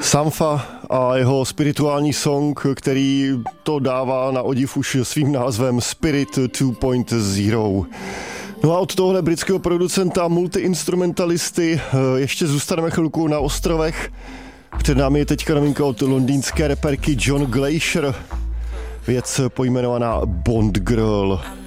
Sampha a jeho spirituální song, který to dává na odiv už svým názvem Spirit 2.0. No a od tohohle britského producenta, multiinstrumentalisty, ještě zůstaneme chvilku na ostrovech. Před námi je teďka novinka od londýnské reperky John Glacier, věc pojmenovaná Bond Girl.